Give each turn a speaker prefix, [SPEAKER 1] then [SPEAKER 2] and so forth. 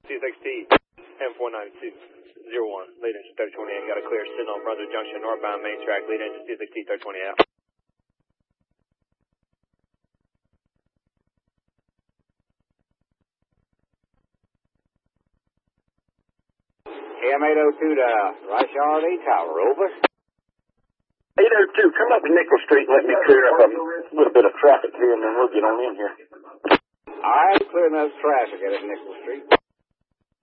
[SPEAKER 1] C6T, M49201, lead engine 3028, got a clear signal, Brunswick Junction, northbound main track, lead engine C6T 3028 out.
[SPEAKER 2] AM802 to Rice Yard Tower, over.
[SPEAKER 3] 802, come up to Nickel Street and let me clear up a little bit of traffic here, and then we'll get on in here.
[SPEAKER 2] All right, clearing up traffic at Nickel Street.